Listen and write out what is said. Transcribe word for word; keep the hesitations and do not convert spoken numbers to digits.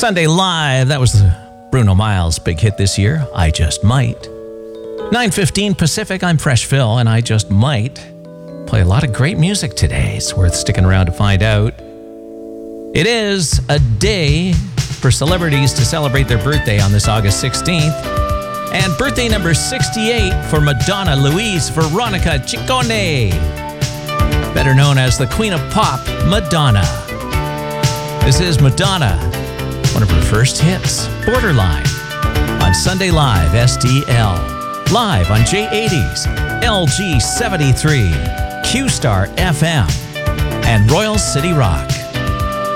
Sunday Live, that was Bruno Mars' big hit this year, I Just Might. nine fifteen Pacific, I'm Fresh Phil, and I Just Might play a lot of great music today. It's worth sticking around to find out. It is a day for celebrities to celebrate their birthday on this August sixteenth. And birthday number sixty-eight for Madonna Louise Veronica Ciccone, better known as the Queen of Pop, Madonna. This is Madonna, one of her first hits, Borderline, on Sunday Live, S D L. Live on J eighties, L G seventy-three, Q-Star F M, and Royal City Rock.